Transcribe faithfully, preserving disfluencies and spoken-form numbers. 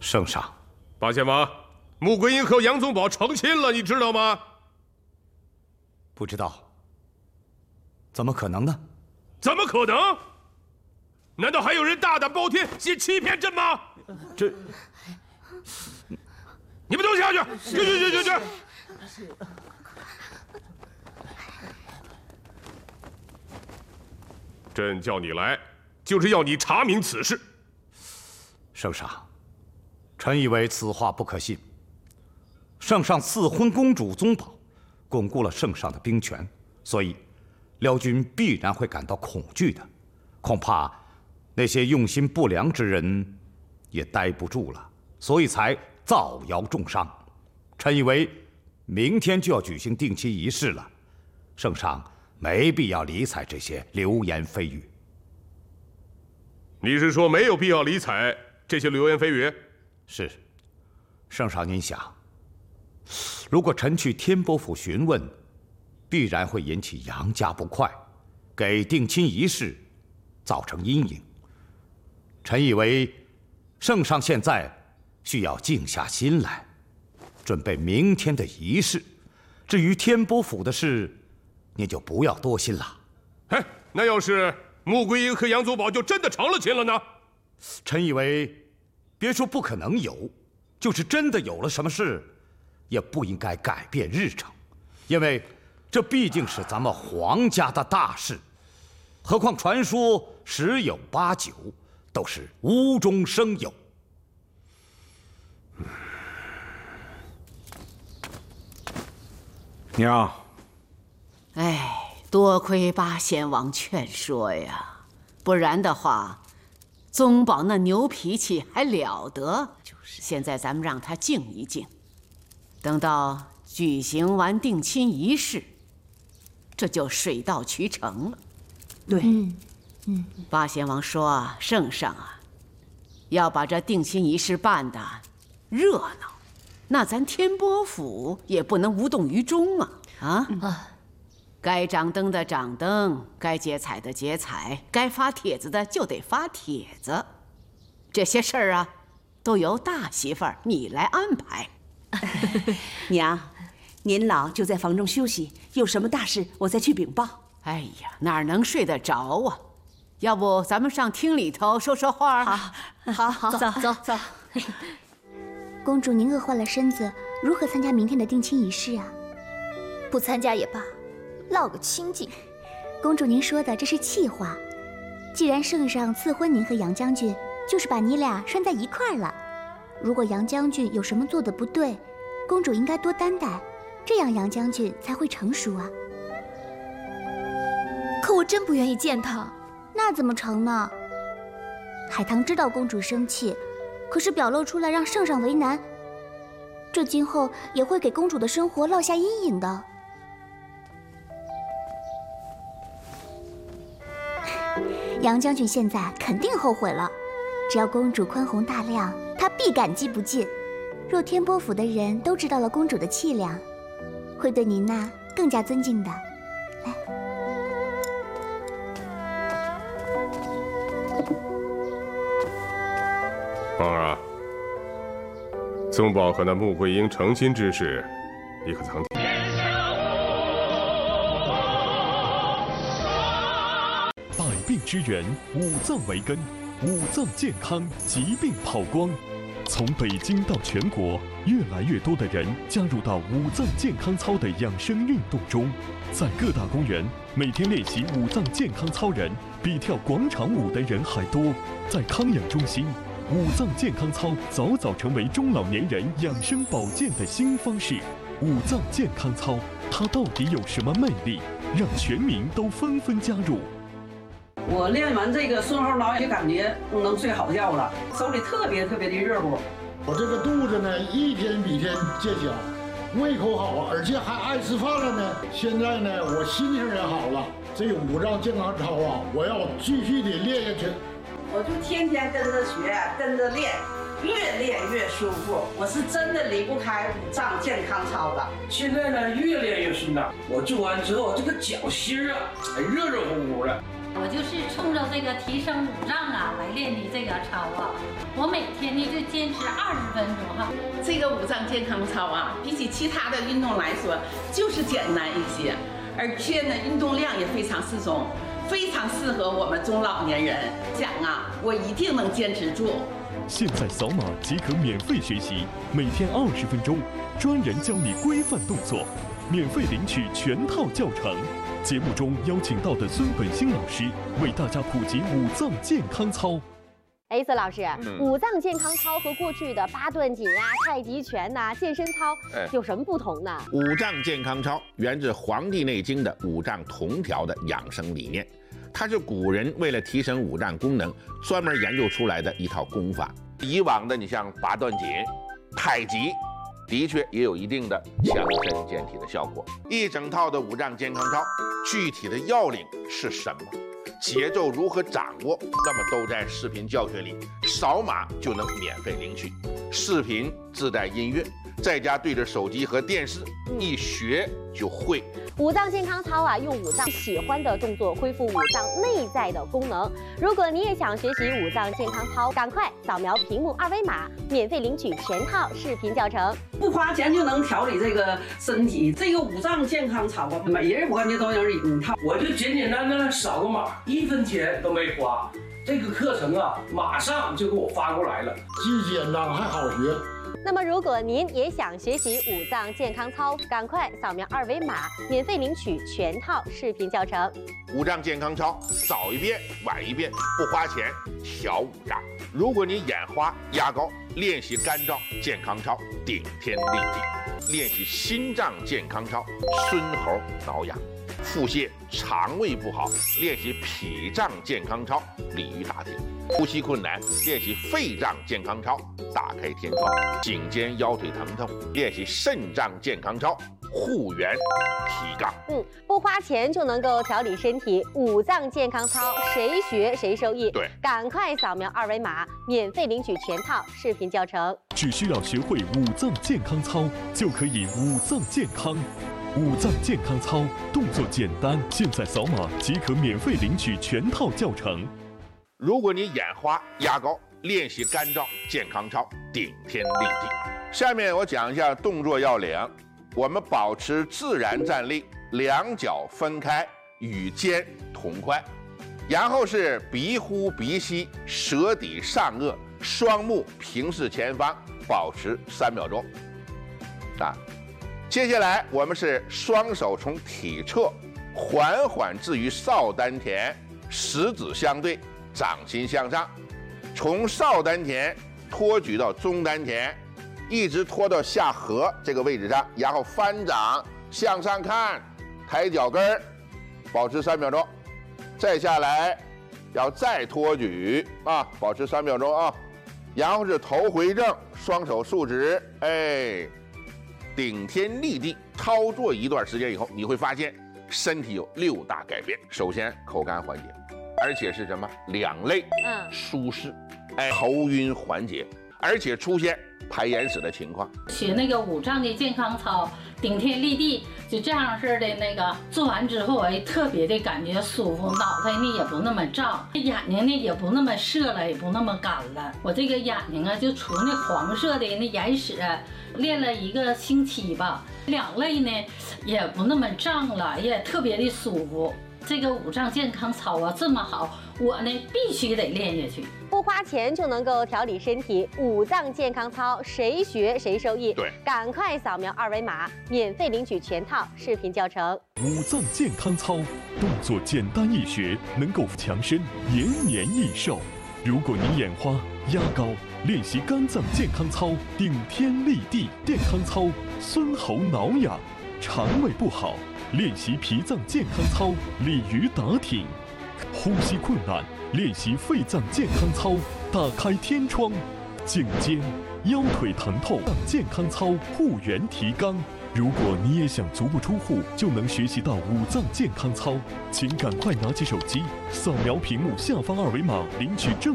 圣上， 八贤王，穆桂英和杨宗保成亲了，你知道吗？ 不知道。怎么可能呢？ 怎么可能？难道还有人大胆包天，想欺骗朕吗？ 这， 你们都下去！去去去去去！朕叫你来，就是要你查明此事。 圣上，臣以为此话不可信。圣上赐婚公主宗保，巩固了圣上的兵权，所以辽军必然会感到恐惧的。恐怕那些用心不良之人也待不住了，所以才造谣重伤。臣以为明天就要举行定亲仪式了，圣上没必要理睬这些流言蜚语。 你是说没有必要理睬这些流言蜚语？ 是。圣上，您想，如果臣去天波府询问，必然会引起杨家不快，给定亲仪式造成阴影。臣以为，圣上现在需要静下心来，准备明天的仪式。至于天波府的事，您就不要多心了。 哎，那要是穆桂英和杨宗保就真的成了亲了呢？ 臣以为，别说不可能有，就是真的有了什么事，也不应该改变日程，因为这毕竟是咱们皇家的大事。何况传说十有八九都是无中生有。 娘， 哎，多亏八贤王劝说呀，不然的话，宗保那牛脾气还了得。就是，现在咱们让他静一静，等到举行完定亲仪式，这就水到渠成了。 对，嗯嗯，八贤王说啊，圣上啊，要把这定亲仪式办得热闹，那咱天波府也不能无动于衷啊！啊，嗯、该掌灯的掌灯，该结彩的结彩，该发帖子的就得发帖子，这些事儿啊，都由大媳妇儿你来安排。 娘，您老就在房中休息，有什么大事我再去禀报。 哎呀，哪能睡得着啊？要不咱们上厅里头说说话？ 好，好，好，走走走。 公主，您饿坏了身子，如何参加明天的定亲仪式啊？ 不参加也罢，落个清净。 公主，您说的这是气话。既然圣上赐婚您和杨将军，就是把你俩拴在一块儿了。如果杨将军有什么做的不对，公主应该多担待，这样杨将军才会成熟啊。 可我真不愿意见他。 那怎么成呢？海棠知道公主生气，可是表露出来让圣上为难，这今后也会给公主的生活落下阴影的。杨将军现在肯定后悔了，只要公主宽宏大量，他必感激不尽。若天波府的人都知道了公主的气量，会对您那更加尊敬的。来， 皇儿啊，宗保和那穆桂英成亲之事，你可曾听？ 百病之源，五脏为根，五脏健康，疾病跑光。从北京到全国，越来越多的人加入到五脏健康操的养生运动中，在各大公园，每天练习五脏健康操人比跳广场舞的人还多。在康养中心，五脏健康操早早成为中老年人养生保健的新方式。五脏健康操，它到底有什么魅力，让全民都纷纷加入？ 我练完这个顺后挠也感觉能睡好觉了，手里特别特别的热乎。 我这个肚子呢，一天比天见小，胃口好，而且还爱吃饭了呢。现在呢，我心情也好了。这个五脏健康操啊，我要继续的练下去。 我就天天跟着学，跟着练，越练越舒服。我是真的离不开五脏健康操的。 现在呢，越练越顺当。我做完之后，这个脚心啊，还热热乎乎的。 我就是冲着这个提升五脏啊来练的这个操啊，我每天呢就坚持二十分钟哈。 这个五脏健康操啊，比起其他的运动来说，就是简单一些，而且呢运动量也非常适中，非常适合我们中老年人。讲啊，我一定能坚持住。 现在扫码即可免费学习，每天二十分钟，专人教你规范动作，免费领取全套教程。节目中邀请到的孙本兴老师为大家普及五脏健康操。 哎，孙老师， 嗯、 五脏健康操和过去的八段锦啊、太极拳呐、啊、健身操有什么不同呢？ 五脏健康操源自《黄帝内经》的五脏同调的养生理念，它是古人为了提升五脏功能专门研究出来的一套功法。以往的你像八段锦、太极，的确也有一定的强身健体的效果。一整套的五脏健康操，具体的要领是什么？节奏如何掌握？那么都在视频教学里，扫码就能免费领取。视频自带音乐，在家对着手机和电视，一学就会。 五脏健康操啊，用五脏喜欢的动作恢复五脏内在的功能。如果你也想学习五脏健康操，赶快扫描屏幕二维码，免费领取全套视频教程。 不花钱就能调理这个身体，这个五脏健康操啊，每人我感觉都有一套。 我就简简单单扫个码，一分钱都没花。这个课程啊，马上就给我发过来了， 既简单还好学。 那么，如果您也想学习五脏健康操，赶快扫描二维码，免费领取全套视频教程。 五脏健康操，早一遍晚一遍，不花钱调五脏。如果你眼花压高，练习肝脏健康操，顶天立地；练习心脏健康操，孙猴挠痒。腹泻、肠胃不好，练习脾脏健康操，鲤鱼打挺；呼吸困难，练习肺脏健康操，打开天窗；颈肩腰腿疼痛，练习肾脏健康操，护元提杠。 嗯，不花钱就能够调理身体，五脏健康操谁学谁受益。 对， 赶快扫描二维码，免费领取全套视频教程。 只需要学会五脏健康操，就可以五脏健康。五脏健康操动作简单，现在扫码即可免费领取全套教程。 如果你眼花压高，练习肝脏健康操，顶天立地。下面我讲一下动作要领。我们保持自然站立，两脚分开，与肩同宽，然后是鼻呼鼻吸，舌抵上颚，双目平视前方，保持三秒钟。啊。接下来我们是双手从体侧缓缓置于少丹田，食指相对，掌心向上，从少丹田托举到中丹田，一直拖到下颌这个位置上，然后翻掌向上看，抬脚跟儿，保持三秒钟。再下来要再托举啊，保持三秒钟啊，然后是头回正，双手竖直，哎。顶天立地，操作一段时间以后，你会发现身体有六大改变。首先，口干缓解，而且是什么？两肋嗯舒适，哎，头晕缓解，而且出现排眼屎的情况。 学那个五脏的健康操，顶天立地，就这样式的那个做完之后，哎，特别的感觉舒服，脑袋呢也不那么胀，眼睛呢也不那么涩了，也不那么干了。我这个眼睛啊，就除那黄色的那眼屎。练了一个星期吧，两肋呢也不那么胀了，也特别的舒服。这个五脏健康操啊这么好，我呢必须得练下去。 不花钱就能够调理身体，五脏健康操谁学谁受益。 对， 赶快扫描二维码，免费领取全套视频教程。 五脏健康操动作简单易学，能够强身延年益寿。如果你眼花压高，练习肝脏健康操，顶天立地健康操，孙猴挠痒；肠胃不好，练习脾脏健康操，鲤鱼打挺；呼吸困难，练习肺脏健康操，打开天窗；颈肩、腰腿疼痛健康操，护元提肛。如果你也想足不出户就能学习到五脏健康操，请赶快拿起手机，扫描屏幕下方二维码，领取正